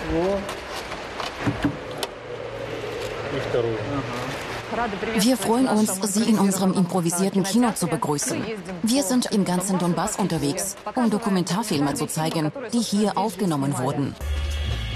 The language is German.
Wir freuen uns, Sie in unserem improvisierten Kino zu begrüßen. Wir sind im ganzen Donbass unterwegs, um Dokumentarfilme zu zeigen, die hier aufgenommen wurden.